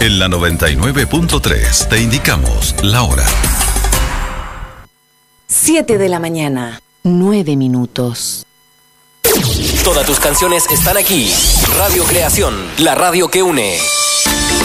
En la 99.3 te indicamos la hora. 7 de la mañana, 9 minutos. Todas tus canciones están aquí. Radio Creación, la radio que une.